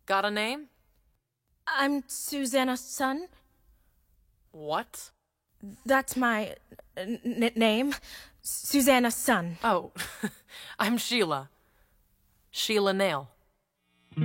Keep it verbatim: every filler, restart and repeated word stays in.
Got a name? I'm Susanna Sun. What? That's my n- n- name. Susanna Sun. Oh, I'm Sheila. Sheila Nail.